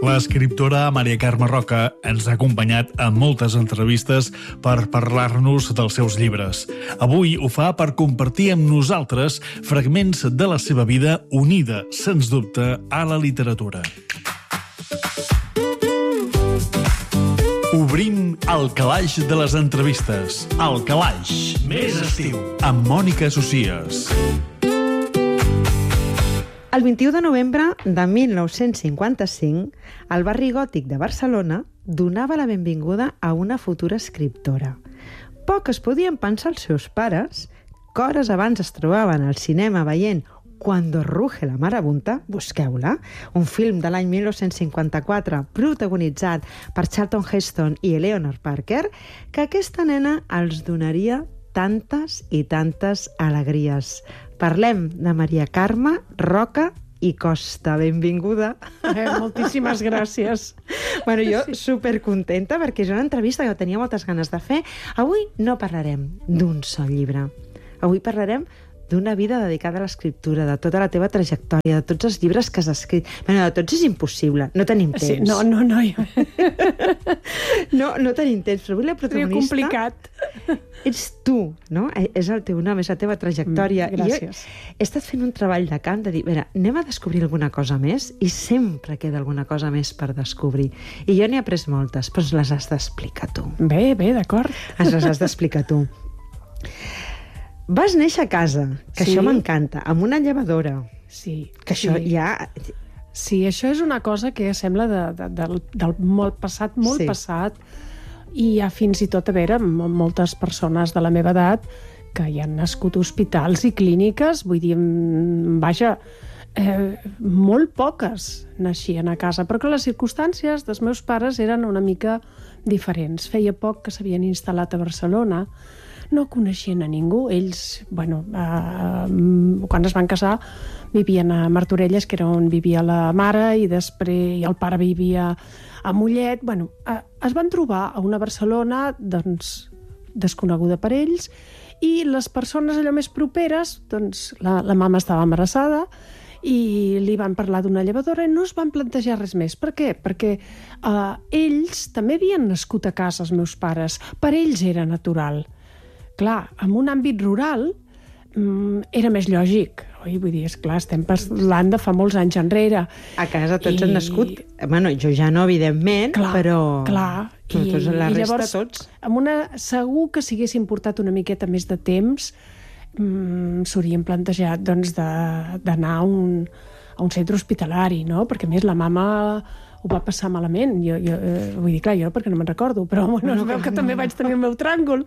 L'escriptora Maria Carme Roca ens ha acompanyat a moltes entrevistes per parlar-nos dels seus llibres. Avui ho fa per compartir amb nosaltres fragments de la seva vida unida, sens dubte, a la literatura. Obrim el calaix de les entrevistes. El calaix més estiu, amb Mònica Socias. El 21 de novembre de 1955, el barri gòtic de Barcelona donava la benvinguda a una futura escriptora. Poc es podien pensar els seus pares, que hores abans es trobaven al cinema veient Cuando ruge la marabunta, busqueu-la, un film de l'any 1954 protagonitzat per Charlton Heston i Eleanor Parker, que aquesta nena els donaria tantes i tantes alegries. Parlem de Maria Carme Roca i Costa. Benvinguda. Moltíssimes gràcies. Bueno, jo supercontenta perquè és una entrevista que tenia moltes ganes de fer. Avui no parlarem d'un sol llibre. Avui parlarem d'una vida dedicada a l'escriptura, de tota la teva trajectòria, de tots els llibres que has escrit. Bueno, de tots és impossible, no tenim temps. Sí, no. No tenim temps, però avui la protagonista... Seria complicat. Ets tu, no? És el teu nom, és la teva trajectòria. Gràcies. I jo he estat fent un treball de camp de dir, mira, anem a descobrir alguna cosa més, i sempre queda alguna cosa més per descobrir. I jo n'he après moltes, però ens les has d'explicar tu. Bé, d'acord. Ens les has d'explicar tu. Vas néixer a casa, que Sí. això m'encanta, amb una llevadora. Sí. Que això ja... Sí, això és una cosa que sembla del molt passat, Sí. passat, i hi ha fins i tot, a veure, moltes persones de la meva edat que hi han nascut hospitals i clíniques, vull dir, vaja, molt poques naixien a casa, però que les circumstàncies dels meus pares eren una mica diferents. Feia poc que s'havien instal·lat a Barcelona, no coneixien a ningú. Ells, bueno, quan es van casar, vivien a Martorelles, que era on vivia la mare, i després el pare vivia a Mollet. Bueno, es van trobar a una Barcelona, doncs, desconeguda per ells, i les persones allò més properes, doncs, la mama estava embarassada, i li van parlar d'una llevadora i no es van plantejar res més. Per què? Perquè ells també havien nascut a casa, els meus pares. Per ells era natural. Clar, en un àmbit rural era més lògic. Oi? Vull dir, esclar, estem parlant de fa molts anys enrere. A casa tots han nascut... Bueno, jo ja no, evidentment, però... Clar, tots, la resta, llavors, tots... Segur que si haguessin portat una miqueta més de temps, s'haurien plantejat doncs, d'anar a un centre hospitalari, no? Perquè, a més, la mama ho va passar malament. Vull dir, clar, jo perquè no me'n recordo, però bueno, es veu que també vaig tenir el meu tràngol.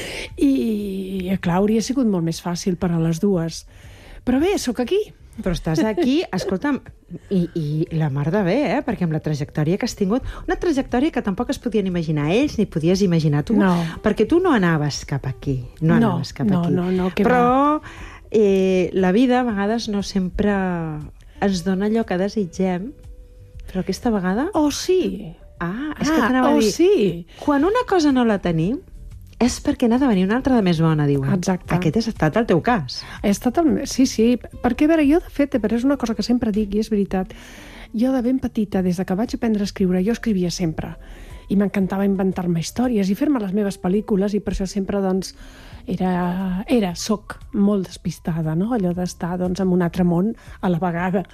I, clar, hauria sigut molt més fàcil per a les dues. Però bé, sóc aquí. Però estàs aquí, escolta'm, i la mar de bé, perquè amb la trajectòria que has tingut, una trajectòria que tampoc es podien imaginar ells, ni podies imaginar tu, No. perquè tu no anaves cap aquí. Anaves cap aquí. No, que però la vida a vegades no sempre ens dona allò que desitgem, però aquesta vegada... Oh, sí! És que t'anava a dir... Sí! Quan una cosa no la tenim, és perquè n'ha de venir una altra de més bona, diuen. Exacte. Aquest ha estat el teu cas. Sí, perquè, a veure, jo, de fet, és una cosa que sempre dic, i és veritat, jo de ben petita, des que vaig aprendre a escriure, jo escrivia sempre, i m'encantava inventar-me històries i fer-me les meves pel·lícules, i per això sempre, doncs, soc molt despistada, no? Allò d'estar, doncs, en un altre món a la vegada.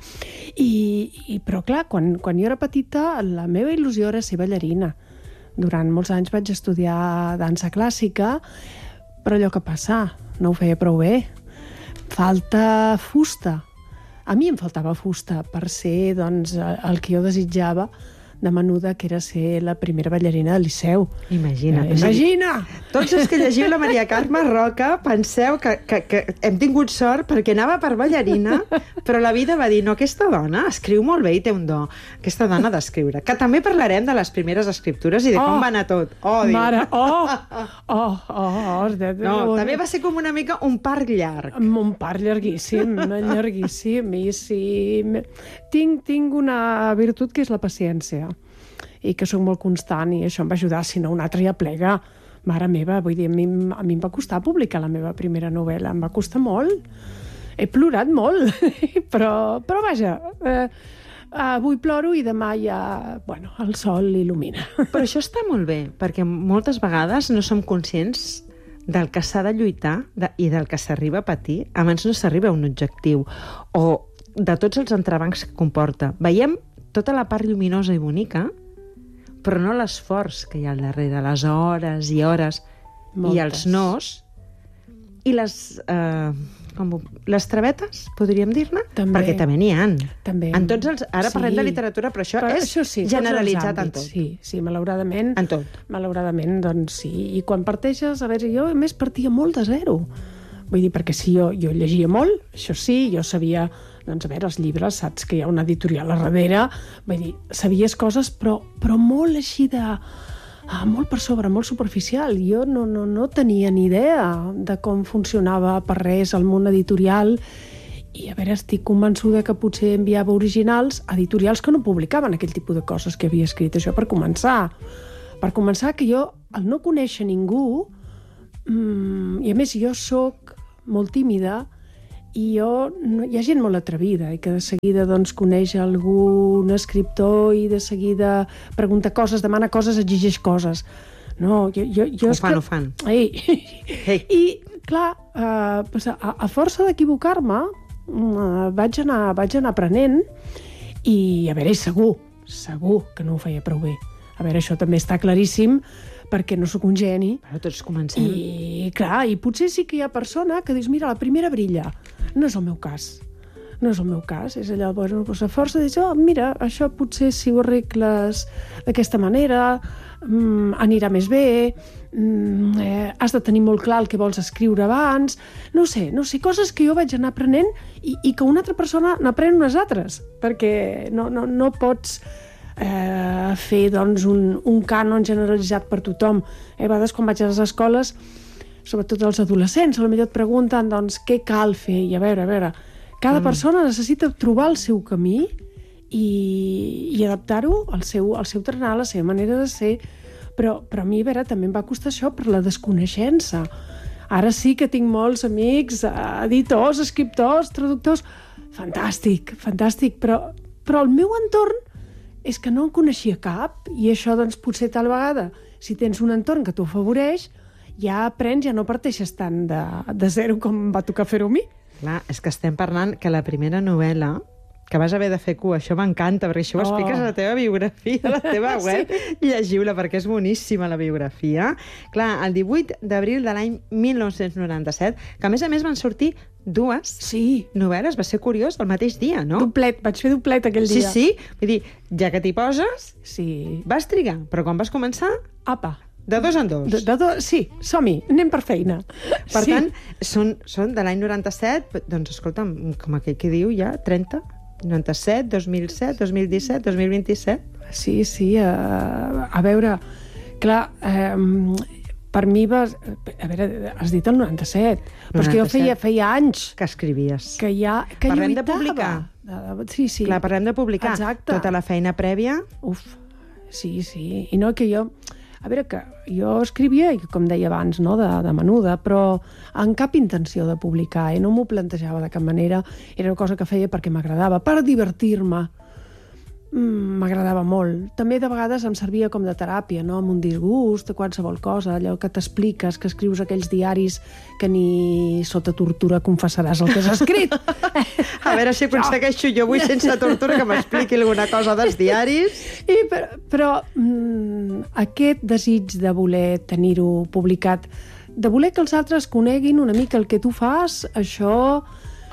Però, clar, quan jo era petita, la meva il·lusió era ser ballarina. Durant molts anys vaig estudiar dansa clàssica, però allò que passa, no ho feia prou bé. Falta fusta. A mi em faltava fusta per ser, doncs, el que jo desitjava de menuda, que era ser la primera ballarina del Liceu. Imagina. Imagina! Tots els que llegiu la Maria Carme Roca penseu que hem tingut sort perquè anava per ballarina, però la vida va dir, no, aquesta dona escriu molt bé i té un do. Aquesta dona d'escriure. Que també parlarem de les primeres escriptures i de com va anar tot. Mare, No, també va ser com una mica un parc llarg. Un parc llarguíssim, llarguíssim. I sí, tinc una virtut que és la paciència, i que soc molt constant, i això em va ajudar. Si no, un altre ja plega. Mare meva, vull dir, a mi em va costar publicar la meva primera novel·la, em va costar molt. He plorat molt, però vaja, avui ploro i demà ja, bueno, el sol il·lumina. Però això està molt bé, perquè moltes vegades no som conscients del que s'ha de lluitar i del que s'arriba a patir abans no s'arriba a un objectiu, o de tots els entrebancs que comporta. Veiem tota la part lluminosa i bonica, però no l'esforç que hi ha al darrere, les hores i hores, Moltes. i els nos, i les travetes, podríem dir-ne? També. Perquè també n'hi ha. També. En tots els... Ara parlem de literatura, però això és generalitzat en tot. Sí, malauradament. En tot. Malauradament, doncs sí. I quan parteixes, a veure, jo a més partia molt de zero. Vull dir, perquè sí, jo llegia molt, això sí, jo sabia, doncs a veure, els llibres, saps que hi ha una editorial a darrere, vull dir, sabies coses, però molt així de... molt per sobre, molt superficial. Jo no tenia ni idea de com funcionava per res el món editorial i, a veure, estic convençuda que potser enviava originals a editorials que no publicaven aquell tipus de coses que havia escrit. Això per començar. Per començar, que jo, al no conèixer ningú, i a més jo sóc molt tímida, i hi ha gent molt atrevida i que de seguida doncs, coneix algun escriptor i de seguida pregunta coses, demana coses, exigeix coses. No, Ho fan. Ei. I, clar, a força d'equivocar-me, vaig anar aprenent i, a veure, segur que no ho feia prou bé. A veure, això també està claríssim, perquè no sóc un geni. Però tots comencem. I, clar, i potser sí que hi ha persona que dius, mira, la primera brilla. No és el meu cas. No és el meu cas. És allò, bueno, doncs a força de dir, mira, això potser si ho arregles d'aquesta manera, anirà més bé, has de tenir molt clar el que vols escriure abans, no sé, coses que jo vaig anar aprenent i que una altra persona n'aprèn unes altres, perquè no pots fer doncs, un cànon generalitzat per tothom. A vegades quan vaig a les escoles, sobretot els adolescents, potser et pregunten doncs, què cal fer, i a veure, cada persona necessita trobar el seu camí i adaptar-ho al seu tarannà, a la seva manera de ser, però a mi, a veure, també em va costar això per la desconeixença. Ara sí que tinc molts amics, editors, escriptors, traductors, fantàstic, però el meu entorn és que no en coneixia cap, i això doncs potser tal vegada, si tens un entorn que t'ho afavoreix, ja aprens, ja no parteixes tant de zero com va tocar fer-ho a mi. Clar, és que estem parlant que la primera novel·la que vas haver de fer cua, això m'encanta, perquè això ho expliques a la teva biografia, a la teva web, sí. Llegiu-la, perquè és boníssima la biografia. Clar, el 18 d'abril de l'any 1997, que a més van sortir dues novel·les, va ser curiós, el mateix dia, no? Vaig fer doplet aquell dia. Sí, vull dir, ja que t'hi poses, sí. Vas trigar, però quan vas començar... Apa! De dos en dos. Sí, som-hi, anem per feina. Per tant, són de l'any 97, doncs escolta'm, com aquell que diu ja, 30... 97, 2007, 2017, 2027... Sí, a veure, clar, per mi a veure, has dit el 97, però és que jo feia anys... Que escrivies. Que parlem de publicar. Sí. Clar, parlem de publicar. Exacte. Tota la feina prèvia... Sí. I no, que jo... A veure, que jo escrivia, com deia abans, no, de menuda, però amb cap intenció de publicar, no m'ho plantejava de cap manera. Era una cosa que feia perquè m'agradava, per divertir-me. M'agradava molt. També de vegades em servia com de teràpia, no? Amb un disgust de qualsevol cosa, allò que t'expliques, que escrius aquells diaris que ni sota tortura confessaràs el que has escrit. A veure si aconsegueixo jo avui sense tortura que m'expliqui alguna cosa dels diaris. Però aquest desig de voler tenir-ho publicat, de voler que els altres coneguin una mica el que tu fas, això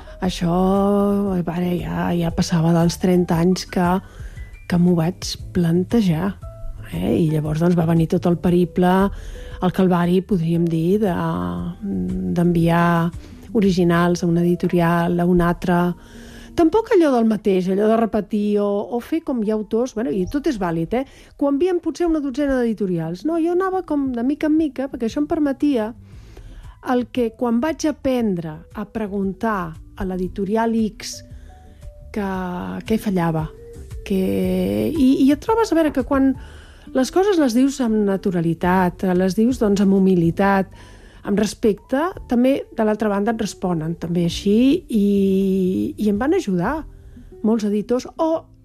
ja passava dels 30 anys que m'ho vaig plantejar. I llavors doncs, va venir tot el periple, el calvari, podríem dir, d'enviar originals a una editorial, a una altra. Tampoc allò del mateix, allò de repetir o fer com hi ha autors, bueno, i tot és vàlid, que ho envien potser una dotzena d'editorials. No, jo anava com de mica en mica, perquè això em permetia el que quan vaig aprendre a preguntar a l'editorial X què fallava. I et trobes, a veure, que quan les coses les dius amb naturalitat, les dius doncs amb humilitat, amb respecte, també de l'altra banda et responen també així i em van ajudar molts editors, o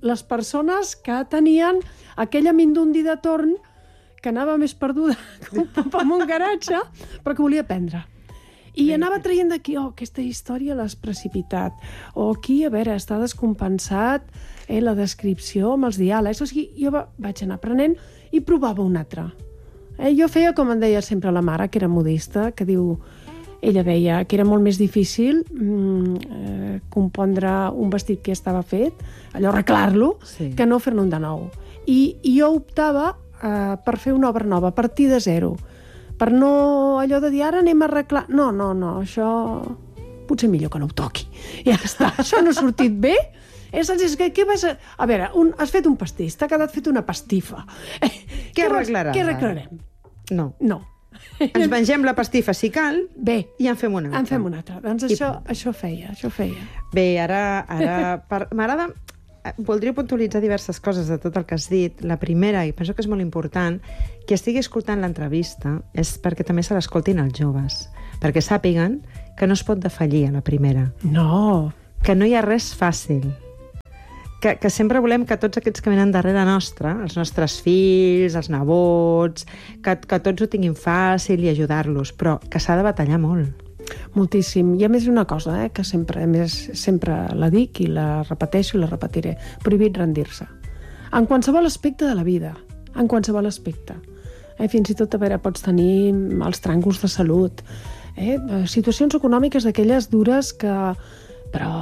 les persones que tenien aquella mindundi de torn que anava més perduda com un garatge, però que volia aprendre. I anava traient d'aquí, aquesta història l'has precipitat, o aquí, a veure, està descompensat la descripció amb els diàlegs. O sigui, jo vaig anar aprenent i provava un altre. Jo feia, com em deia sempre la mare, que era modista, que ella deia que era molt més difícil compondre un vestit que ja estava fet, allò arreglar-lo, que no fer-ne un de nou. I jo optava per fer una obra nova, a partir de zero, per no allò de dir ara anem a arreglar... No, això potser millor que no ho toqui. Ja està, això no ha sortit bé. Què vas a... A veure, has fet un pastís, t'ha quedat fet una pastifa. Què arreglaràs? Què arreglarem? No. Ens mengem la pastifa si cal. Bé. I en fem una altra. En fem una altra. Doncs això feia. Bé, ara m'agrada... Voldria puntualitzar diverses coses de tot el que has dit. La primera, i penso que és molt important, que estigui escoltant l'entrevista és perquè també se l'escoltin els joves, perquè sàpiguen que no es pot defallir a la primera. No. Que no hi ha res fàcil. Que sempre volem que tots aquests que venen darrere nostra, els nostres fills, els nebots, que tots ho tinguin fàcil i ajudar-los, però que s'ha de batallar molt. Moltíssim. I a més una cosa, que sempre la dic i la repeteixo i la repetiré. Prohibit rendir-se. En qualsevol aspecte de la vida. En qualsevol aspecte. Fins i tot, a veure, pots tenir els tràngols de salut. Situacions econòmiques d'aquelles dures que... Però...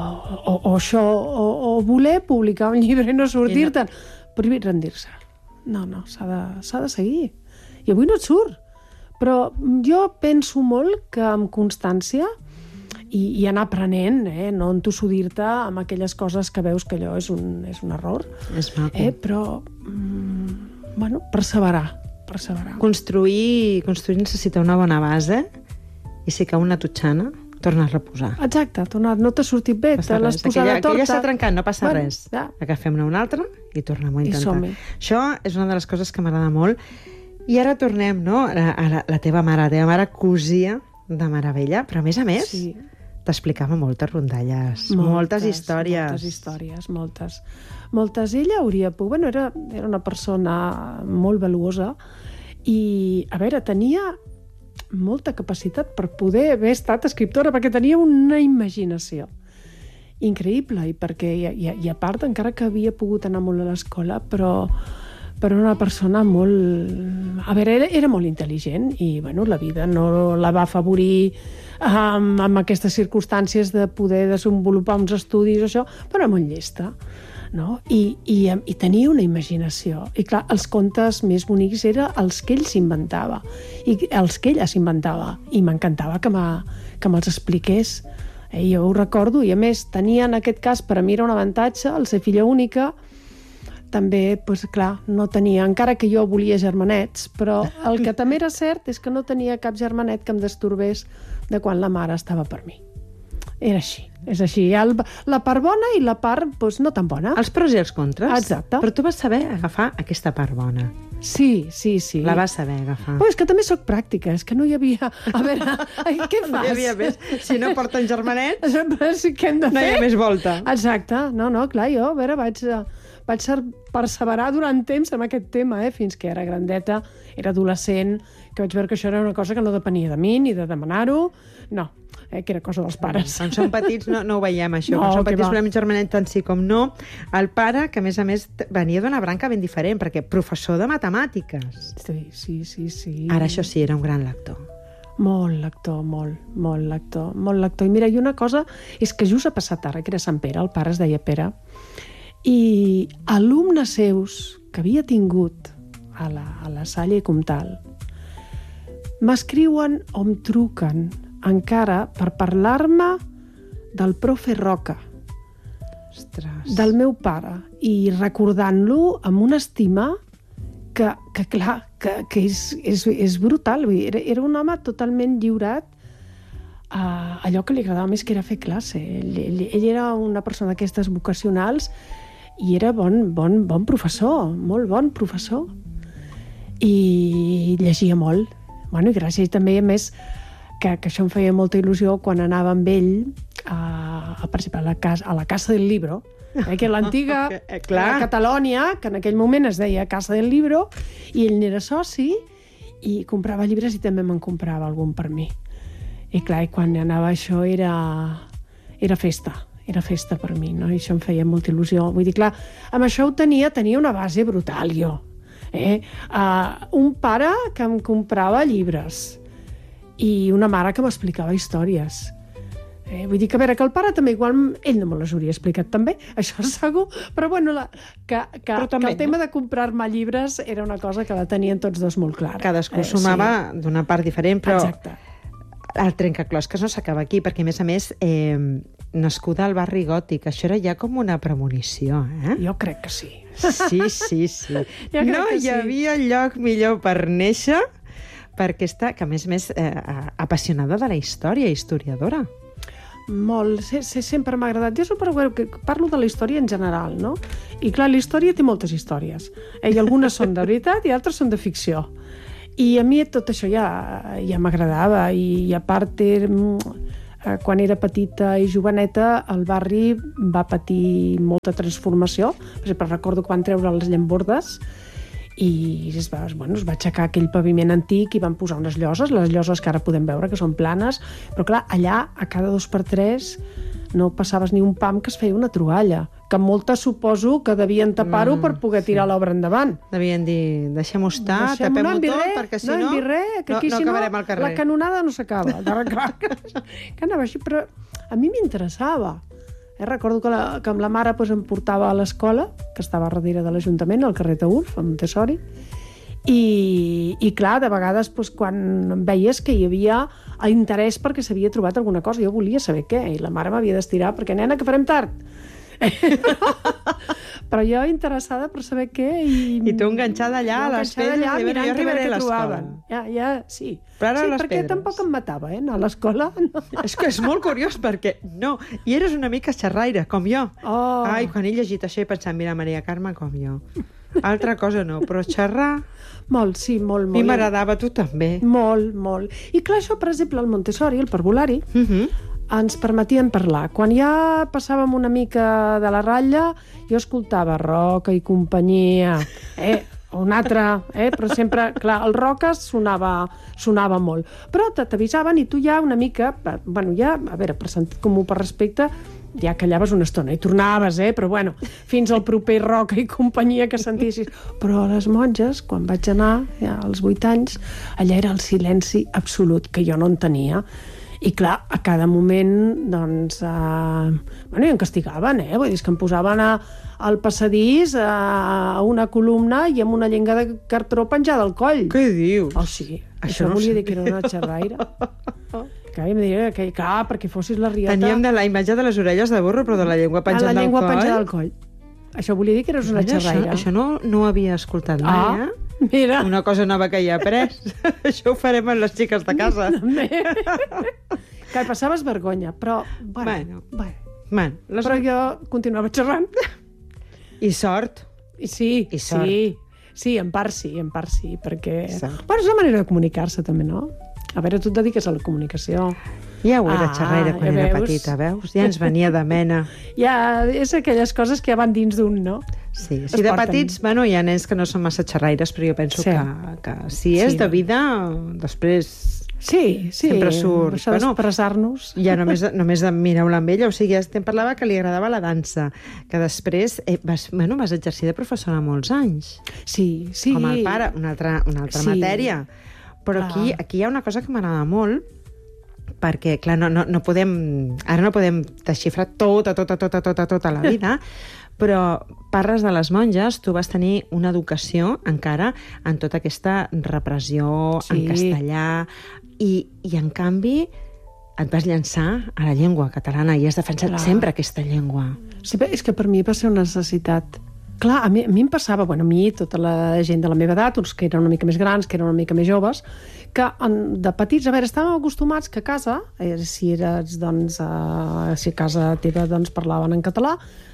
O voler publicar un llibre i no sortir-te'n. Prohibit rendir-se. No, s'ha de seguir. I avui no et surt. Però jo penso molt que amb constància i anar aprenent, no entossudir-te amb aquelles coses que veus que allò és un error. És maco. Però, perseverar. Construir necessita una bona base i si cau una totxana, tornar a reposar. Exacte, no t'ha sortit bé, te l'has posada torta. Que ja s'ha trencat, no passa res. Agafem-ne una altra i tornem-ho a intentar. Això és una de les coses que m'agrada molt. I ara tornem, no?, a la teva mare. La teva mare cosia de meravella, però a més, t'explicava moltes rondalles, moltes històries. Moltes. Ella hauria pogut... Era una persona molt valuosa i, a veure, tenia molta capacitat per poder haver estat escriptora, perquè tenia una imaginació increïble, i a part, encara que havia pogut anar molt a l'escola, però una persona molt... A veure, era molt intel·ligent i, la vida no la va afavorir amb aquestes circumstàncies de poder desenvolupar uns estudis, això, però era molt llesta, no? I tenia una imaginació. I, clar, els contes més bonics eren els que ell s'inventava i els que ella s'inventava. I m'encantava que me'ls expliqués. Jo ho recordo, i a més tenia en aquest cas, per a mi era un avantatge, el ser filla única. També, clar, no tenia, encara que jo volia germanets, però el que també era cert és que no tenia cap germanet que em destorbés de quan la mare estava per mi. Era així, és així. La part bona i la part no tan bona. Els pros i els contres. Exacte. Però tu vas saber agafar aquesta part bona. Sí. La vas saber agafar. Però és que també sóc pràctica, és que no hi havia... A veure, què fas? No hi havia més. Si no porten germanets, què hem de fer? No hi ha més volta. Exacte. No, clar, jo, a veure, vaig perseverar durant temps amb aquest tema, fins que era grandeta, era adolescent, que vaig veure que això era una cosa que no depenia de mi, ni de demanar-ho, no, que era cosa dels pares. Quan som petits no ho veiem, això. Quan som petits volem un germanet tant sí com no. El pare, que a més venia d'una branca ben diferent, perquè professor de matemàtiques. Sí. Ara això sí, era un gran lector. Molt lector. I mira, i una cosa és que just ha passat ara, que era Sant Pere, el pare es deia Pere, i alumnes seus que havia tingut a la Salle i Comtal m'escriuen o em truquen encara per parlar-me del profe Roca. Ostres. Del meu pare, i recordant-lo amb una estima que clar, que és brutal. Era un home totalment lliurat a allò que li agradava més, que era fer classe. Ell era una persona d'aquestes vocacionals i era bon professor, molt bon professor. I llegia molt. I gràcies també, a més, que això em feia molta il·lusió quan anava amb ell, per exemple, a la Casa del Libro, que l'antiga Catalònia, que en aquell moment es deia Casa del Libro, i ell n'era soci i comprava llibres i també me'n comprava algun per mi. I clar, quan anava això era festa per mi, no? I això em feia molta il·lusió. Vull dir, clar, amb això tenia una base brutal, jo. Un pare que em comprava llibres i una mare que m'explicava històries. Vull dir que, a veure, que el pare també igual ell no me les hauria explicat també, això segur, però bueno, que el tema de comprar-me llibres era una cosa que la tenien tots dos molt clara. Cadascú sumava d'una part diferent, però exacte. El trencaclosques no s'acaba aquí, perquè a més, nascuda al barri gòtic, això era ja com una premonició, eh? Jo crec que sí. Sí. No hi havia lloc millor per néixer per aquesta, que a més apassionada de la història, historiadora. Molt, sempre m'ha agradat. Jo que parlo de la història en general, no? I clar, la història té moltes històries. I algunes són de veritat i altres són de ficció. I a mi tot això ja m'agradava. I a part, quan era petita i joveneta, el barri va patir molta transformació. Per exemple, recordo que van treure les llambordes i es va aixecar aquell paviment antic i van posar unes lloses, les lloses que ara podem veure que són planes, però clar, allà a cada 2x3 no passaves ni un pam que es feia una troballa, que moltes suposo que devien tapar-ho per poder tirar l'obra endavant. Devien dir, deixem-ho estar, tapem-ho tot, perquè si no acabarem al carrer. La canonada no s'acaba. Que anava així, però a mi m'interessava. Recordo que amb la mare em portava a l'escola, que estava darrere de l'Ajuntament, al carrer Taülf, a Montessori, i clar, de vegades quan veies que hi havia interès perquè s'havia trobat alguna cosa, jo volia saber què, i la mare m'havia d'estirar perquè, nena, que farem tard. Però jo interessada per saber què i tu enganxada allà a les pedres mirant jo arribaré a l'escola. Sí, perquè perquè tampoc em matava, anar a l'escola. No. És que és molt curiós perquè i eres una mica xerraire, com jo. Ai, quan he llegit això he pensat, mira, Maria Carme, com jo. Altra cosa no, però xerrar... Molt. A mi m'agradava, tu també. Molt. I clar, això, per exemple, el Montessori, el parvulari, ens permetien parlar. Quan ja passàvem una mica de la ratlla, jo escoltava Roca i companyia, o un altre, però sempre, clar, el Roca sonava molt. Però t'avisaven i tu ja una mica, ja, a veure, per sentit comú, per respecte, ja callaves una estona i tornaves, però bueno, fins al proper Roca i companyia que sentissis. Però a les monges, quan vaig anar, ja als 8 anys, allà era el silenci absolut, que jo no en tenia. I clar, a cada moment, doncs, i em castigaven, vull dir, que em posaven al passadís a una columna i amb una llenga de cartró penjada al coll. Què dius? Oh, sí. Això volia dir que era una xerraire. Que em deia que, clar, perquè fossis la riota... Teníem la imatge de les orelles de burro, però de la llengua penjada al coll. La llengua penjada al coll. Això volia dir que eres una xerraire. Això no ho havia escoltat mai, Mira. Una cosa nova que hi he après. Això ho farem amb les xiques de casa. Que passaves vergonya, però... Bueno. Però jo continuava xerrant. I sort. Sí, en part sí, perquè... És la manera de comunicar-se, també, no? A veure, tu et dediques a la comunicació. Ja ho era xerraire quan era petita, veus? Ja ens venia de mena. Ja, és aquelles coses que ja van dins d'un, no? Sí, si de petits, hi ha nens que no són massa xerraires, però jo penso que si és de vida, després... sempre surt. Això d'expressar-nos. Ja només de mirar-la amb ella. O sigui, em parlava que li agradava la dansa, que després vas exercir de professora molts anys. Sí. Com el pare, una altra matèria. Però aquí hi ha una cosa que m'agrada molt, perquè, clar, ara no podem desxifrar tota la vida, però parles de les monges, tu vas tenir una educació encara en tota aquesta repressió en castellà i en canvi et vas llançar a la llengua catalana i has defensat sempre aquesta llengua. Sí, és que per mi va ser una necessitat. Clar, a mi em passava, a mi, tota la gent de la meva edat, uns que eren una mica més grans, que eren una mica més joves, que de petits, a veure, estàvem acostumats que a casa, si a casa teva parlaven en català,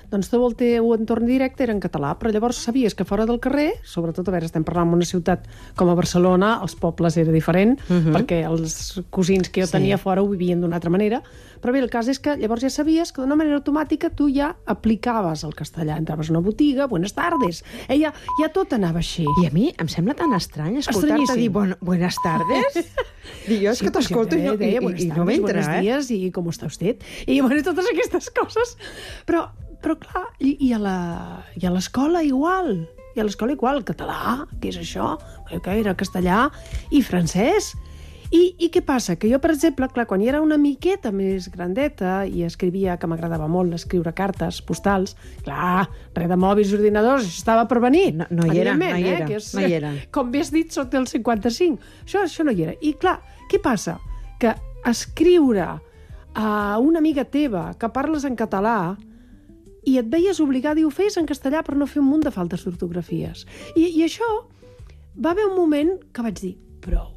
doncs tot el teu entorn directe era en català, però llavors sabies que fora del carrer, sobretot, a veure, estem parlant d'una ciutat com a Barcelona, els pobles era diferent, perquè els cosins que jo tenia fora ho vivien d'una altra manera, però bé, el cas és que llavors ja sabies que d'una manera automàtica tu ja aplicaves el castellà, entraves a una botiga, buenas tardes, ja tot anava així. I a mi em sembla tan estrany escoltar-te dir buenas tardes. Dic, és que t'escolto i no m'entra, buenos días, i com està usted? I bueno, totes aquestes coses. Però clar, i a l'escola igual. I a l'escola igual, català, què és això? Que era castellà i francès. I què passa? Que jo, per exemple, clar, quan era una miqueta més grandeta i escrivia, que m'agradava molt escriure cartes postals, clar, res de mòbils i ordinadors, estava per venir. No hi era. Com bé has dit, soc del 55. Això no hi era. I clar, què passa? Que escriure a una amiga teva que parles en català i et veies obligada i ho feies en castellà per no fer un munt de faltes d'ortografies. I això va haver un moment que vaig dir, prou.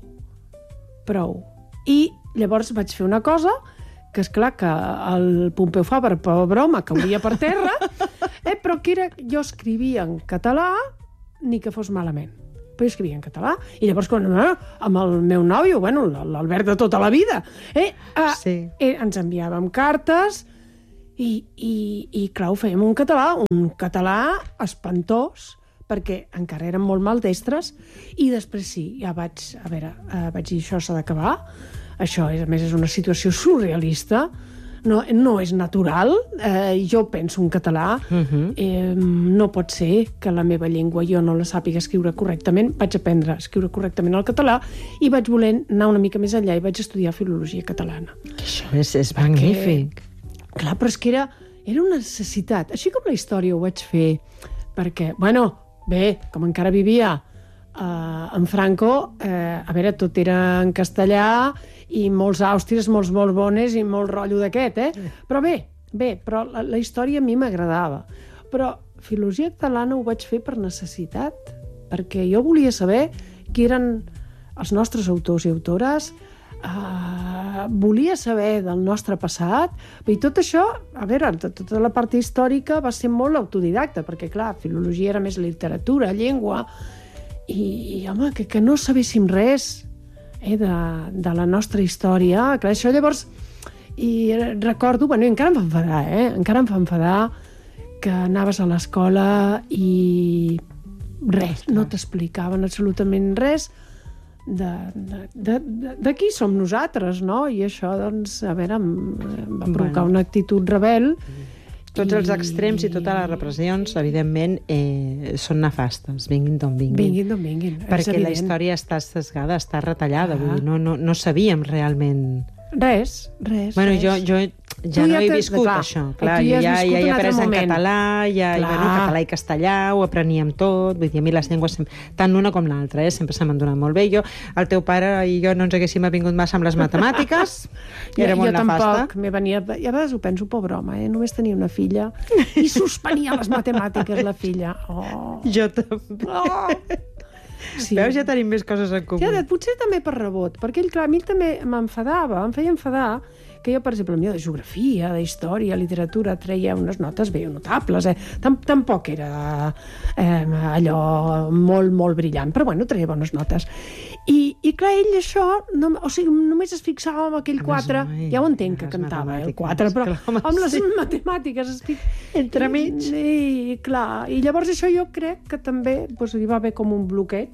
I llavors vaig fer una cosa que és clar que el Pompeu Fabra, per broma, cauria per terra, però que era, jo escrivia en català ni que fos malament. Però jo escrivia en català. I llavors, amb el meu nòvio, l'Albert de tota la vida, ens enviàvem cartes i clar, ho fèiem un català espantós, perquè encara érem molt maldestres, i després ja vaig dir, això s'ha d'acabar, això, a més, és una situació surrealista, no és natural, jo penso en català, no pot ser que la meva llengua jo no la sàpiga escriure correctament, vaig aprendre a escriure correctament el català, i vaig voler anar una mica més enllà i vaig estudiar filologia catalana. Això és magnífic. Clar, però és que era una necessitat, així com la història ho vaig fer, perquè, bé, com encara vivia en Franco, a veure, tot era en castellà i molts àustries, molts bones i molt rotllo d'aquest, Però però la història a mi m'agradava. Però filologia catalana ho vaig fer per necessitat, perquè jo volia saber qui eren els nostres autors i autores, volia saber del nostre passat, i tot això, a veure, tota la part històrica va ser molt autodidacta, perquè clar, filologia era més literatura, llengua, i home, que no sabéssim res de la nostra història, clar, això llavors, i recordo, encara em fa enfadar, que anaves a l'escola i res, no t'explicaven absolutament res de qui som nosaltres, no? I això, doncs, a veure, em va provocar una actitud rebel. Tots els extrems i totes les repressions, evidentment, són nefastes, vinguin d'on vinguin. Vinguin d'on vinguin, perquè la història està escasgada, està retallada, vull dir, no sabíem realment... Res. Bueno, jo ja no he viscut això. Clar, jo ja he après en català, català i castellà, ho apreníem tot, vull dir, a mi les llengües, tant l'una com l'altra, sempre se m'han donat molt bé. El teu pare i jo no ens haguéssim avingut massa amb les matemàtiques, era molt nefasta. Jo tampoc, i a vegades ho penso, pobre home, només tenia una filla i suspenia les matemàtiques la filla. Jo també. Sí. Veus, ja tenim més coses en comú. Ja, potser també per rebot, perquè ell, clar, a mi també m'enfadava, em feia enfadar que jo, per exemple, de geografia, de història, literatura, treia unes notes bé notables, Tampoc era allò molt, molt brillant, però bueno, treia bones notes. I clar, ell això, només es fixava en aquell 4, ja ho entenc que cantava, el 4, però amb les matemàtiques entremig. I clar, i llavors això jo crec que també hi va haver com un bloqueig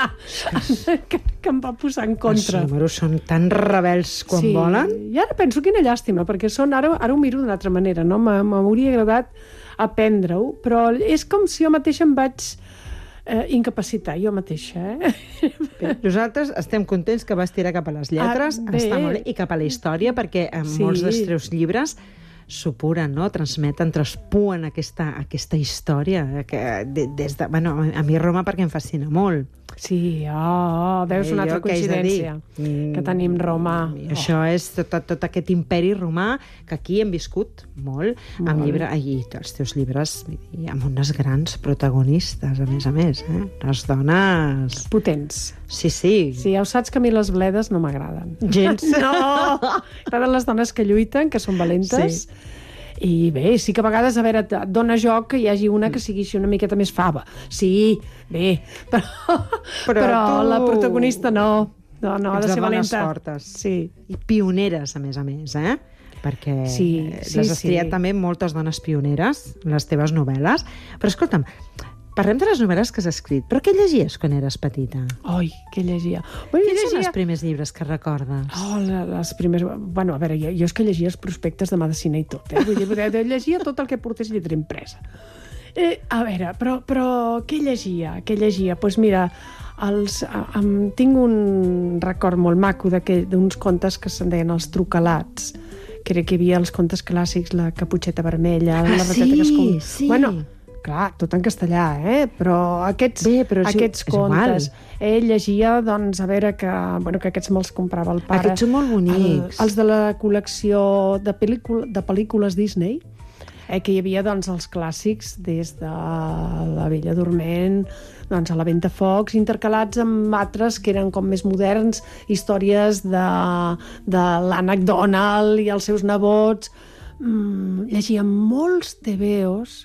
que em va posar en contra. Els números són tan rebels quan volen. I ara penso, quina llàstima, perquè ara ho miro d'una altra manera, no? M'hauria agradat aprendre-ho, però és com si jo mateixa em vaig incapacitar, jo mateixa. Bé, nosaltres estem contents que vas tirar cap a les lletres, està molt bé, i cap a la història, perquè molts dels teus llibres supuren, no? Transmeten, traspuen aquesta història que a mi Roma perquè em fascina molt. Sí, veus una altra coincidència que tenim Roma. Això és tot aquest imperi romà que aquí hem viscut molt. Amb llibre, i els teus llibres amb unes grans protagonistes, a més, les dones... Potents. Sí. Sí, ja ho saps que a mi les bledes no m'agraden. Gens. No! M'agraden les dones que lluiten, que són valentes. Sí. I bé, sí que a vegades, a veure, et dona joc que hi hagi una que sigui així una miqueta més fava. Sí, bé, però tu la protagonista no, ha de ser valenta. Fortes. Sí. I pioneres, a més, perquè les has triat també moltes dones pioneres, les teves novel·les. Però escolta'm, parlem de les novel·les que has escrit, però què llegies quan eres petita? Ai, què llegia? Quins són els primers llibres que recordes? Les primers... Bueno, a veure, jo és que llegia els prospectes de medicina i tot, Vull dir, llegia tot el que portés lletra impresa. A veure, però què llegia? Doncs mira, tinc un record molt maco d'uns contes que se'n deien els trucalats, que hi havia els contes clàssics, la Caputxeta Vermella, la rateta que es com... Sí. Bueno, clar, tot en castellà, però aquests contes llegia, doncs, a veure, que aquests me'ls comprava el pare. Aquests són molt bonics. Els de la col·lecció de pel·lícules Disney, que hi havia, doncs, els clàssics des de La Bella Dorment, doncs, a La Ventafocs, intercalats amb altres que eren com més moderns, històries de l'Ànec Donald i els seus nebots. Llegia molts tebeos.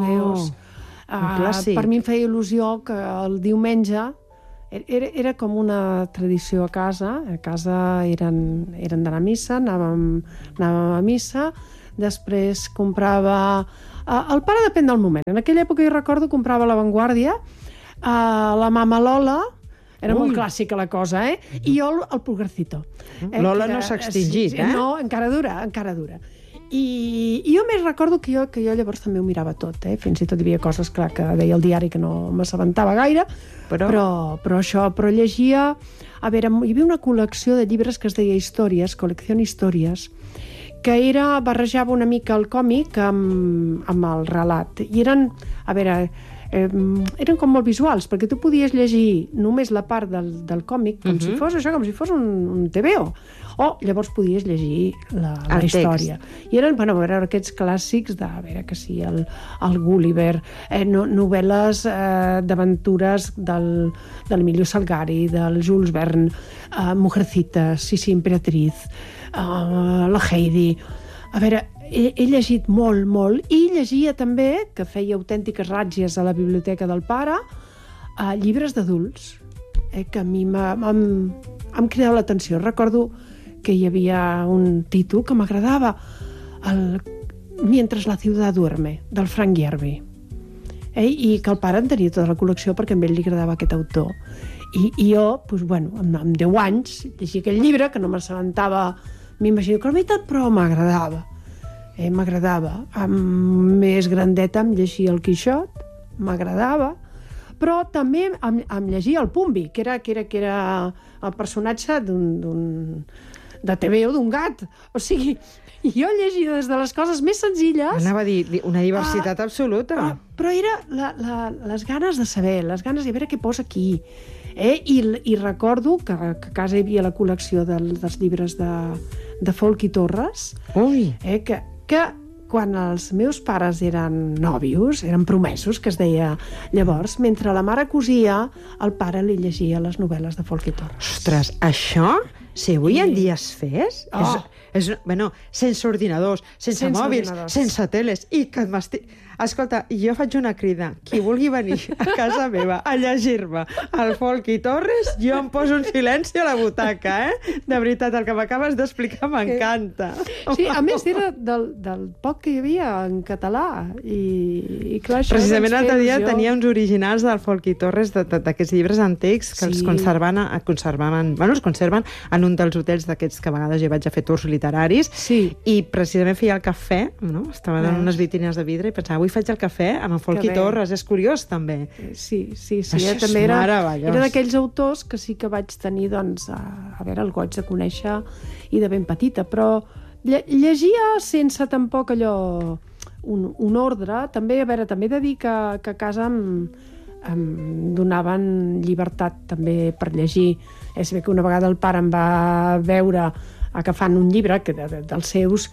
Per mi em feia il·lusió que el diumenge era com una tradició a casa eren d'anar a missa, anàvem a missa, després comprava... El pare depèn del moment. En aquella època, jo recordo, comprava La Vanguardia, la Mama Lola, era molt clàssica la cosa, i jo el Pulgarcito. Lola no s'ha extingit, No, encara dura. I jo més recordo que jo llavors també ho mirava tot, fins i tot hi havia coses, clar, que deia el diari que no m'assabentava gaire, però llegia... A veure, hi havia una col·lecció de llibres que es deia Històries, Col·lecció Històries, que barrejava una mica el còmic amb el relat. I eren com molt visuals, perquè tu podies llegir només la part del còmic, com si fos això, com si fos un TVO. O llavors podies llegir la història. I eren, aquests clàssics que sí, el Gulliver, novel·les d'aventures del Emilio Salgari, del Jules Verne, Mujercitas, Sí, Emperatriz, la Heidi. A veure, he llegit molt, i llegia també, que feia autèntiques ràtzies a la biblioteca del pare, llibres d'adults, que a mi m'han cridat l'atenció. Recordo que hi havia un títol que m'agradava, Mientras la ciudad duerme, del Frank Yerby, i que el pare en tenia tota la col·lecció perquè a ell li agradava aquest autor. I jo, amb 10 anys, llegia aquell llibre, que no m'assabentava, m'imagino que la veritat, però m'agradava. Més grandeta em llegia el Quixot, m'agradava, però també em llegia el Pumbi, que era el personatge de TVO d'un gat. O sigui, jo llegia des de les coses més senzilles... Anava a dir una diversitat absoluta. Però era les ganes de saber, les ganes de veure què posa aquí. I recordo que a casa hi havia la col·lecció dels llibres de Folk i Torres, que quan els meus pares eren nòvios, eren promesos, que es deia llavors, mentre la mare cosia, el pare li llegia les novel·les de Folk i Torres. Ostres, això, si avui en dia es fes, sense ordinadors, sense mòbils, sense teles, i que escolta, jo faig una crida. Qui vulgui venir a casa meva a llegir-me el Folk i Torres, jo em poso un silenci a la butaca, De veritat, el que m'acabes d'explicar m'encanta. Sí, a més era del poc que hi havia en català. I clar, això... Precisament l'altre dia tenia uns originals del Folk i Torres, d'aquests llibres antics, que els conserven en un dels hotels d'aquests que a vegades jo vaig a fer tours literaris, i precisament feia el cafè, estava en unes vitrines de vidre i pensava, avui faig el cafè amb en Folk i Torres, és curiós també. Sí, això també és meravellós. Era d'aquells autors que sí que vaig tenir, doncs, el goig de conèixer i de ben petita, però llegia sense tampoc allò un ordre, també he de dir que a casa em donaven llibertat també per llegir. És bé que una vegada el pare em va veure agafant un llibre dels seus,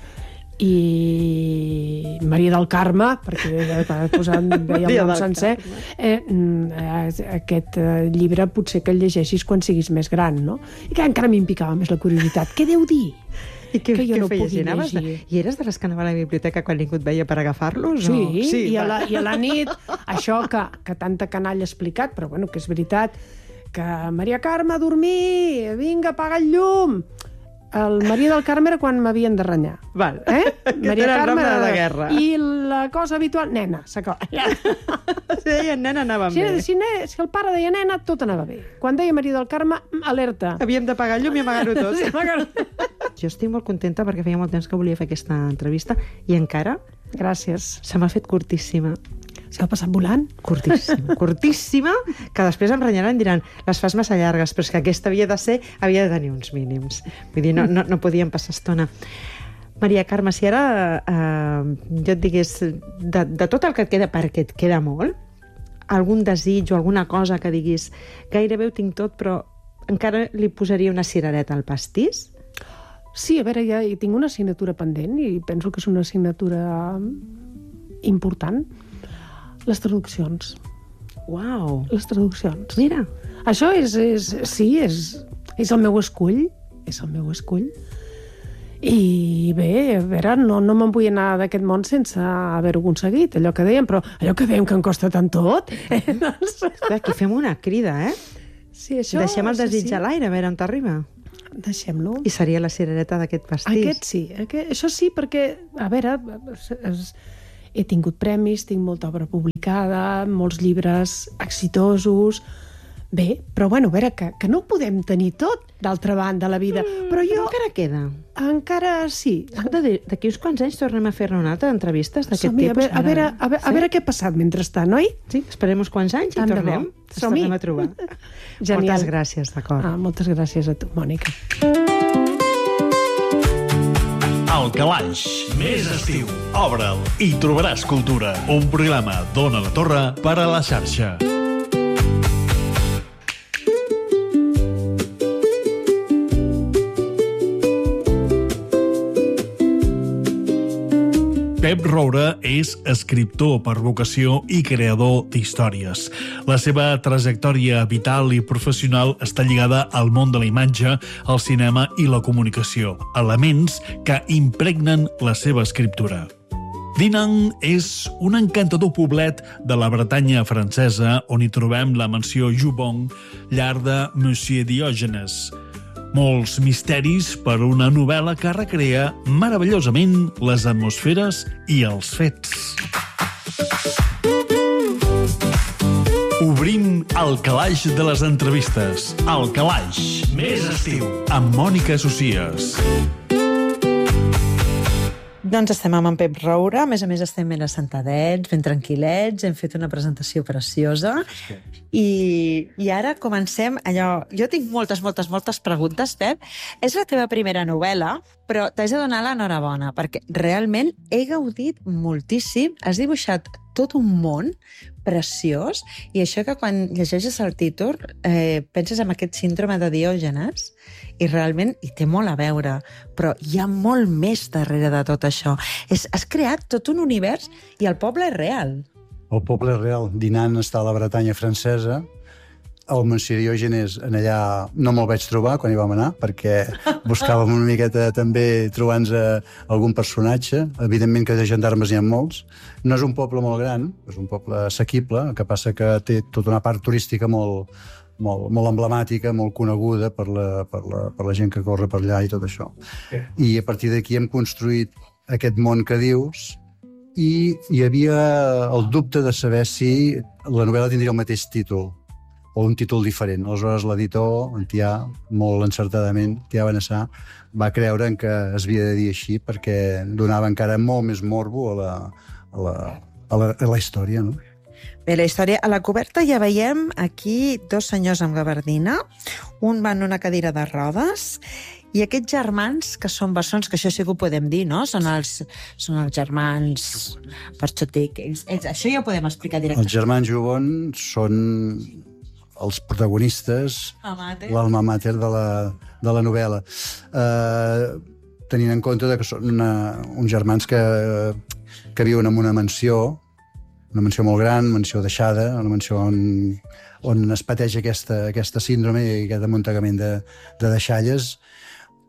i Maria del Carme, perquè veia el nom sencer, aquest llibre potser que el llegeixis quan siguis més gran, no? I que encara m'hi picava més la curiositat. Què deu dir? I què jo no feies? pugui llegir. I eres de les que anava a la biblioteca quan ningú et veia per agafar-los? Sí, i a la nit, això que tanta canalla ha explicat, però bueno, que és veritat, que Maria Carme, a dormir, vinga, apaga el llum. El Maria del Carme era quan m'havien de renyar. Val. Maria Carme de la guerra. I la cosa habitual, nena, s'acaba. Si deia nena, anava bé. Si el pare deia nena, tot anava bé. Quan deia Maria del Carme, alerta. Havíem d'apagar el llum i amagar-ho tot. Sí, Jo estic molt contenta perquè feia molt temps que volia fer aquesta entrevista i encara gràcies. se m'ha fet curtíssima. S'ha passat volant? Curtíssima, que després em renyaran i diran les fas massa llargues, però és que aquesta havia de tenir uns mínims. Vull dir, no podíem passar estona. Maria Carme, si ara jo et digués de tot el que et queda, perquè et queda molt, algun desig o alguna cosa que diguis gairebé ho tinc tot, però encara li posaria una cirereta al pastís? Sí, a veure, ja hi tinc una assignatura pendent i penso que és una assignatura important. Les traduccions. Uau! Les traduccions. Mira. Això és el meu escull. És el meu escull. I bé, a veure, no me'n vull anar d'aquest món sense haver-ho aconseguit, allò que dèiem, però allò que dèiem que em costa tant tot. Aquí fem una crida, eh? Sí, això... Deixem el desig a l'aire, a veure on t'arriba. Deixem-lo. I seria la cirereta d'aquest pastís. Aquest sí. Això sí, perquè, a veure, he tingut premis, tinc molta obra publicada, molts llibres exitosos. Bé, però bueno, a veure, que no ho podem tenir tot, d'altra banda, a la vida. Però jo... encara queda. Encara sí. D'aquí uns quants anys tornem a fer-ne una altra entrevistes d'aquest Som-hi, tipus. a veure què ha passat mentrestant, oi? Sí, esperem uns quants anys i tornem. Ens tornem a trobar. Genial. Moltes gràcies, d'acord. Moltes gràcies a tu, Mònica. El Calaix, més estiu. Obre'l i trobaràs cultura. Un programa d'Ona la Torre per a la xarxa. Pep Roura és escriptor per vocació i creador d'històries. La seva trajectòria vital i professional està lligada al món de la imatge, al cinema i la comunicació, elements que impregnen la seva escriptura. Dinan és un encantador poblet de la Bretanya francesa on hi trobem la mansió Joubon, llar de Monsieur Diògenes. Molts misteris per una novel·la que recrea meravellosament les atmosferes i els fets. Obrim el calaix de les entrevistes. El calaix, més estiu, amb Mònica Socias. Doncs estem amb en Pep Roura, a més estem ben assentadets, ben tranquil·lets, hem fet una presentació preciosa i ara comencem allò... Jo tinc moltes preguntes, Pep. És la teva primera novel·la, però t'haig de donar l'enhorabona, perquè realment he gaudit moltíssim, has dibuixat tot un món preciós, i això que quan llegeixes el títol penses en aquest síndrome de Diògenes i realment hi té molt a veure, però hi ha molt més darrere de tot això. Has creat tot un univers i el poble és real. El poble és real. Dinan està a la Bretanya francesa. El Monsieur Diògenes en allà no me'l vaig trobar quan hi vam anar, perquè buscàvem una miqueta també trobant-nos algun personatge. Evidentment que de gendarmes n'hi ha molts. No és un poble molt gran, és un poble assequible, el que passa que té tota una part turística molt emblemàtica, molt coneguda per la gent que corre per allà i tot això. I a partir d'aquí hem construït aquest món que dius i hi havia el dubte de saber si la novel·la tindria el mateix títol o un títol diferent. Aleshores l'editor, en Tià, molt encertadament, Tià Benassar, va creure que es havia de dir així perquè donava encara molt més morbo a la història, no? Bé, la història, a la coberta ja veiem aquí dos senyors amb gabardina, un va en una cadira de rodes, i aquests germans, que són bessons, que això sí que ho podem dir, no? Són els germans Parxotic. Això ja ho podem explicar directament. Els germans Joubon són els protagonistes, l'alma mater de la novel·la. Tenint en compte que són uns germans que viuen en una mansió molt gran, mansió deixada, una mansió on es pateix aquesta síndrome i aquest amuntegament de deixalles,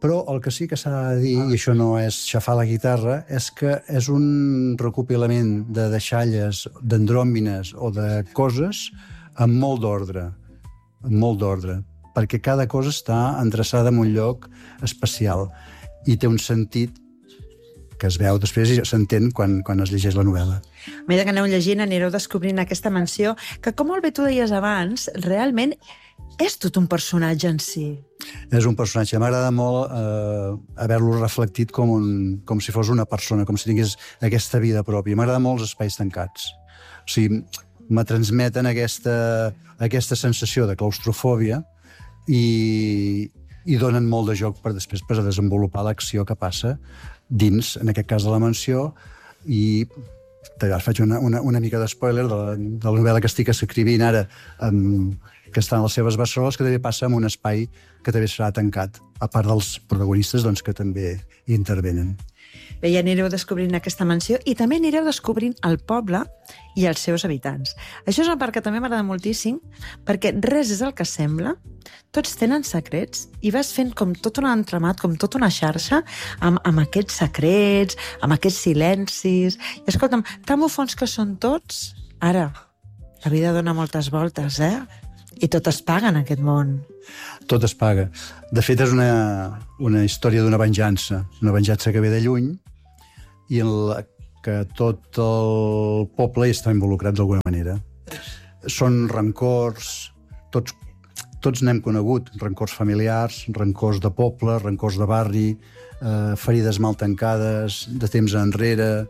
Però el que sí que s'ha de dir, i això no és xafar la guitarra, és que és un recopilament de deixalles, d'andròmines o de coses amb molt d'ordre, perquè cada cosa està endreçada en un lloc especial i té un sentit que es veu després i s'entén quan es llegeix la novel·la. A mesura que aneu llegint, anireu descobrint aquesta mansió, que, com molt bé tu deies abans, realment és tot un personatge en si. És un personatge. M'agrada molt haver-lo reflectit com si fos una persona, com si tingués aquesta vida pròpia. M'agrada molt els espais tancats. O sigui, me transmeten aquesta sensació de claustrofòbia i donen molt de joc després per desenvolupar l'acció que passa dins, en aquest cas de la mansió, i faig una mica de spoiler de la novel·la que estic escrivint ara, que està en les seves bessoles, que també passa en un espai que també serà tancat, a part dels protagonistes doncs, que també hi intervenen. Bé, ja anireu descobrint aquesta mansió i també anireu descobrint el poble i els seus habitants. Això és una part que també m'agrada moltíssim, perquè res és el que sembla, tots tenen secrets i vas fent com tot un entramat, com tota una xarxa amb aquests secrets, amb aquests silencis. I escolta'm, tan bufons que són tots, ara, la vida dona moltes voltes, I tot es paga en aquest món. Tot es paga. De fet, és una història d'una venjança que ve de lluny i en la que tot el poble hi està involucrat d'alguna manera. Són rancors, tots n'hem conegut, rancors familiars, rancors de poble, rancors de barri, ferides mal tancades, de temps enrere.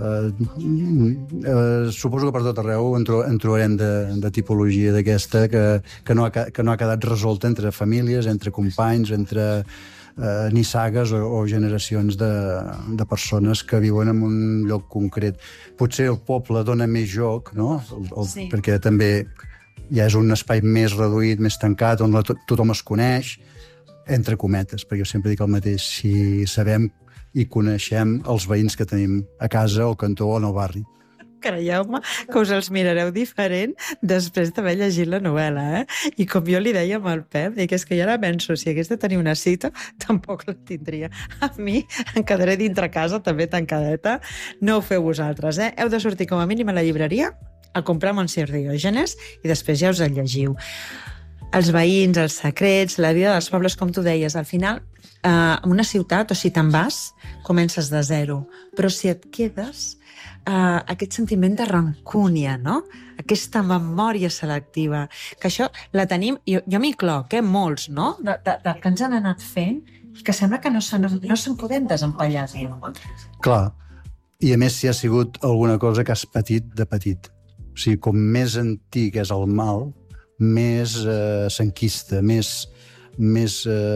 Suposo que per tot arreu en trobarem de tipologia d'aquesta que no ha quedat resolta entre famílies, entre companys, entre nissagues o generacions de persones que viuen en un lloc concret. Potser el poble dona més joc, no? Sí. Perquè també ja és un espai més reduït, més tancat, on tothom es coneix, entre cometes, perquè jo sempre dic el mateix, si sabem i coneixem els veïns que tenim a casa, al cantó o en el barri. Creieu-me que us els mirareu diferent després d'haver llegit la novel·la, I com jo li deia amb el Pep, dic, és que ja ara penso, si hagués de tenir una cita, tampoc la tindria. A mi em quedaré dintre casa, també tancadeta. No ho feu vosaltres, Heu de sortir com a mínim a la llibreria a comprar Montse Diògenes i després ja us el llegiu. Els veïns, els secrets, la vida dels pobles, com tu deies, al final, en una ciutat, o si te'n vas, comences de zero. Però si et quedes, aquest sentiment de rancúnia, no? Aquesta memòria selectiva, que això la tenim, jo m'hi cloc, molts, no? Que ens han anat fent, que sembla que no se'n podem desempallar. Clar, i a més si ha sigut alguna cosa que has patit de petit. O sigui, com més antic és el mal, més s'enquista, més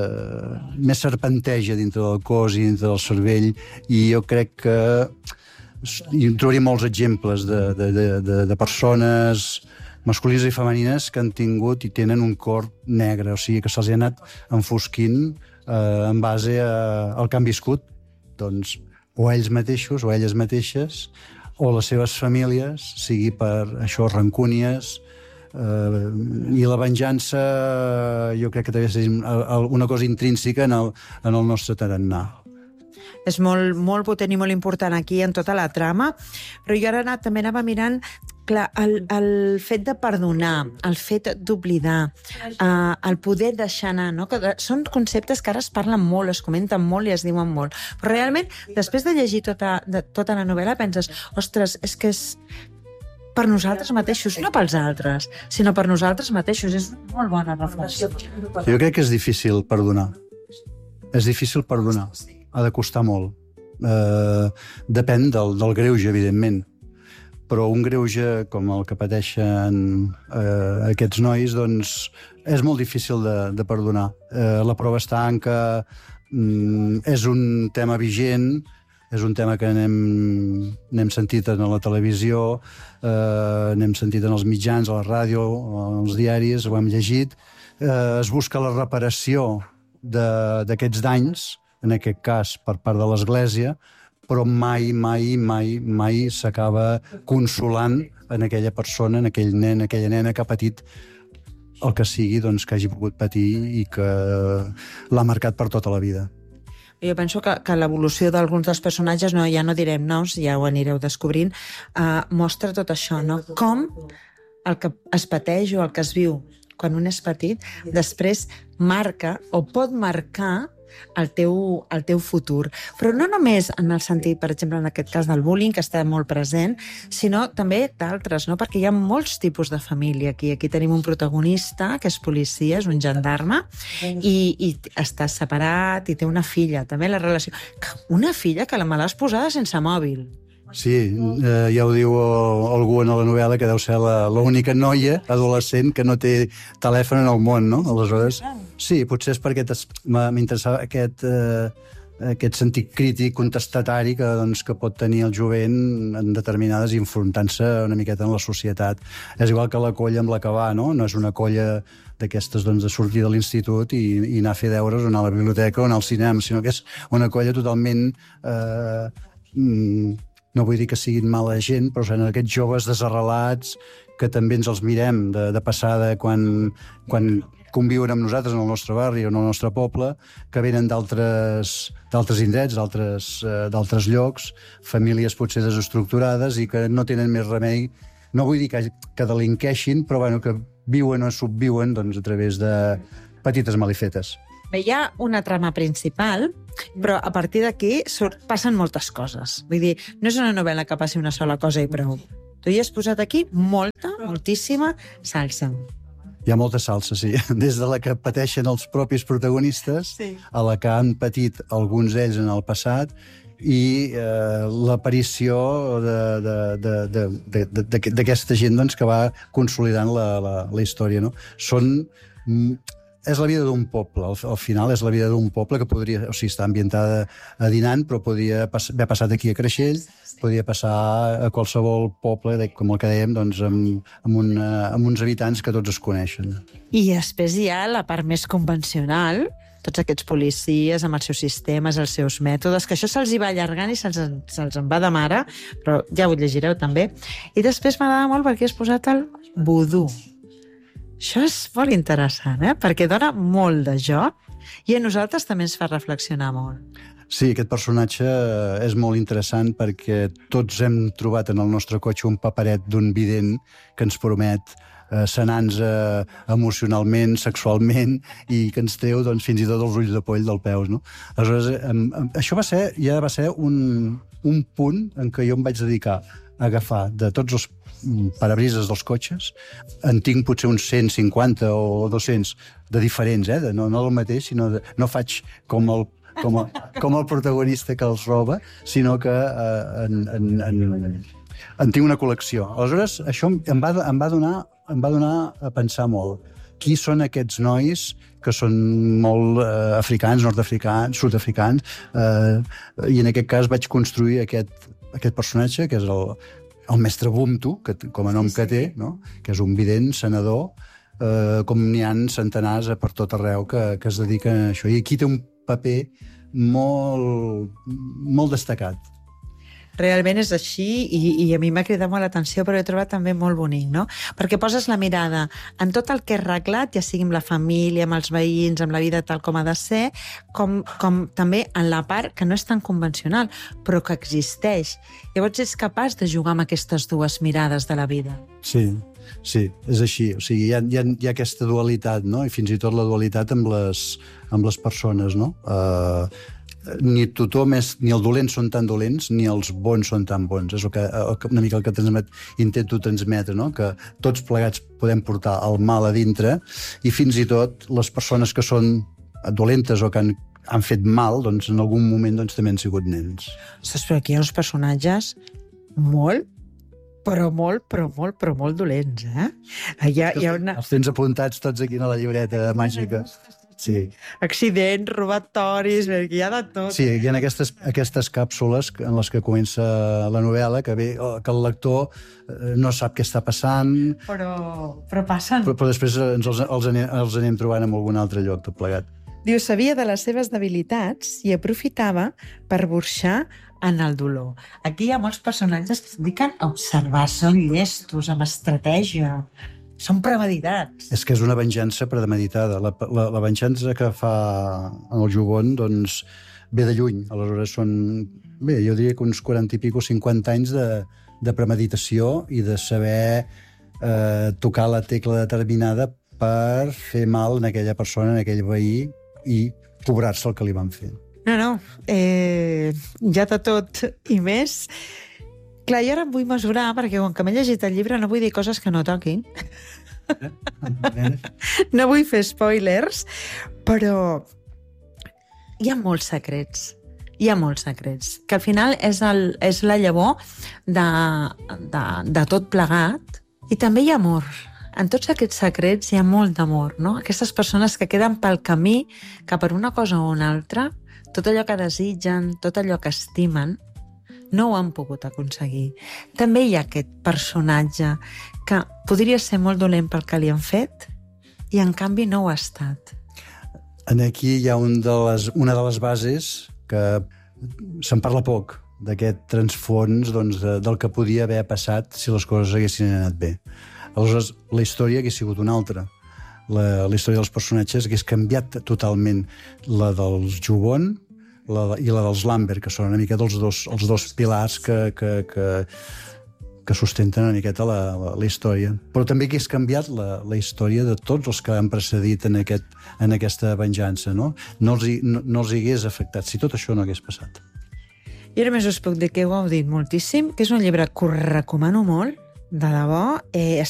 serpenteja dintre del cos i dintre del cervell, i jo crec que hi trobaria molts exemples de persones masculines i femenines que han tingut i tenen un cor negre, o sigui que se'ls ha anat enfosquint en base al que han viscut, doncs o ells mateixos o elles mateixes o les seves famílies, sigui per això rancúnies, i la venjança jo crec que també és una cosa intrínseca en el nostre tarannà. És molt, molt potent i molt important aquí en tota la trama, però jo ara també anava mirant, clar, el fet de perdonar, el fet d'oblidar, el poder deixar anar, no? Que són conceptes que ara es parlen molt, es comenten molt i es diuen molt, però realment, després de llegir tota la novel·la, penses, ostres, és que és per nosaltres mateixos, no pels altres, sinó per nosaltres mateixos. És una molt bona reflexió. Jo crec que és difícil perdonar. És difícil perdonar. Ha de costar molt. Depèn del greuge, evidentment. Però un greuge com el que pateixen aquests nois, doncs, és molt difícil de perdonar. La prova està en que és un tema vigent, és un tema que n'hem sentit a la televisió, n'hem sentit en els mitjans, a la ràdio, als diaris, ho hem llegit. Es busca la reparació d'aquests danys, en aquest cas per part de l'Església, però mai s'acaba consolant en aquella persona, en aquell nen, aquella nena que ha patit el que sigui, doncs, que hagi pogut patir i que l'ha marcat per tota la vida. Jo penso que l'evolució d'alguns dels personatges, ja no direm noms, ja ho anireu descobrint, mostra tot això, no? Com el que es pateix o el que es viu quan un és petit, després marca o pot marcar el teu futur. Però no només en el sentit, per exemple, en aquest cas del bullying, que està molt present, sinó també d'altres, no? Perquè hi ha molts tipus de família aquí. Aquí tenim un protagonista, que és policia, és un gendarme, i està separat i té una filla. També la relació... Una filla que me l'has posada sense mòbil. Sí, ja ho diu algú en la novel·la, que deu ser l'única noia adolescent que no té telèfon en el món, no? Aleshores, sí, potser és perquè m'interessava aquest sentit crític, contestatari que pot tenir el jovent en determinades, enfrontant-se una miqueta en la societat. És igual que la colla amb la que va, no? No és una colla d'aquestes de sortir de l'institut i anar a fer deures o anar a la biblioteca o anar al cinema, sinó que és una colla totalment... no vull dir que siguin mala gent, però són aquests joves desarrelats que també ens els mirem de passada quan conviuen amb nosaltres en el nostre barri o en el nostre poble, que venen d'altres indrets, d'altres llocs, famílies potser desestructurades i que no tenen més remei, no vull dir que delinqueixin, però bueno, que viuen o subviuen a través de petites malifetes. Bé, hi ha una trama principal, però a partir d'aquí passen moltes coses. Vull dir, no és una novel·la que passi una sola cosa i prou. Tu hi has posat aquí moltíssima salsa. Hi ha molta salsa, sí. Des de la que pateixen els propis protagonistes, sí, a la que han patit alguns d'ells en el passat, i l'aparició d'aquesta gent que va consolidant la història, no? És la vida d'un poble, al final és la vida d'un poble que podria, o sigui, està ambientada a Dinan, però podria haver passat aquí a Creixell, podria passar a qualsevol poble, com el que dèiem, amb uns habitants que tots es coneixen. I després hi ha la part més convencional, tots aquests policies amb els seus sistemes, els seus mètodes, que això se'ls hi va allargant i se'ls en va de mare, però ja ho llegireu també. I després m'agrada molt perquè has posat el vudú. Això és molt interessant, perquè dona molt de joc i a nosaltres també ens fa reflexionar molt. Sí, aquest personatge és molt interessant perquè tots hem trobat en el nostre cotxe un paperet d'un vident que ens promet sanar-nos emocionalment, sexualment, i que ens treu fins i tot els ulls de poll del peus, no? Aleshores, això va ser un punt en què jo em vaig dedicar a agafar de tots els parabrises dels cotxes. En tinc potser uns 150 o 200 de diferents, no del mateix, sinó no faig com el protagonista que els roba, sinó que en tinc una col·lecció. Aleshores, això em va donar a pensar molt. Qui són aquests nois que són molt africans, nord-africans, sud-africans, i en aquest cas vaig construir aquest personatge, que és el mestre Bumtu, com a nom que té, no? Que és un vident, sanador, com n'hi ha centenars per tot arreu que es dediquen a això. I aquí té un paper molt destacat. Realment és així i a mi m'ha cridat molt l'atenció, però he trobat també molt bonic, no? Perquè poses la mirada en tot el que és reglat, ja sigui amb la família, amb els veïns, amb la vida tal com ha de ser, com també en la part que no és tan convencional, però que existeix. Llavors ets capaç de jugar amb aquestes dues mirades de la vida. Sí, és així. O sigui, hi ha aquesta dualitat, no? I fins i tot la dualitat amb les persones, no? Ni tothom ni els dolents són tan dolents ni els bons són tan bons. És una mica el que intento transmetre, no? Que tots plegats podem portar el mal a dintre i fins i tot les persones que són dolentes o que han fet mal, doncs en algun moment també han sigut nens. Ostres, però aquí hi ha uns personatges molt dolents, Hi ha una... Els tens apuntats tots aquí a la llibreta màgica. Sí. Accidents, robatoris, hi ha de tot. Sí, hi ha aquestes càpsules en les que comença la novel·la, que el lector no sap què està passant... Però passen. Però després els anem trobant en algun altre lloc, tot plegat. Diu, sabia de les seves debilitats i aprofitava per burxar en el dolor. Aquí hi ha molts personatges que es dediquen a observar, són llestos, amb estratègia... Són premeditats. És que és una venjança premeditada. La venjança que fa en el Jugon, doncs, ve de lluny. Aleshores són, bé, jo diria que uns 40 i pico, 50 anys de premeditació i de saber tocar la tecla determinada per fer mal en aquella persona, en aquell veí, i cobrar-se el que li van fer. No, hi ha de tot i més. Clar, jo ara em vull mesurar, perquè com que m'he llegit el llibre no vull dir coses que no toquin. No vull fer spoilers, però hi ha molts secrets. Hi ha molts secrets, que al final és la llavor de tot plegat, i també hi ha amor. En tots aquests secrets hi ha molt d'amor, no? Aquestes persones que queden pel camí, que per una cosa o una altra, tot allò que desitgen, tot allò que estimen, no ho han pogut aconseguir. També hi ha aquest personatge que podria ser molt dolent pel que li han fet i en canvi no ho ha estat. Aquí hi ha una de les bases que se'n parla poc, d'aquest transfons del que podia haver passat si les coses haguessin anat bé. Aleshores, la història hagués sigut una altra. La història dels personatges hagués canviat totalment, la dels Jubon i la dels Lambert, que són una mica els dos pilars que sustenten una miqueta la història. Però també hagués canviat la història de tots els que han precedit en aquesta venjança, no? No els hagués afectat si tot això no hagués passat. I ara més us puc dir que heu gaudit moltíssim, que és un llibre que us recomano molt, de debò.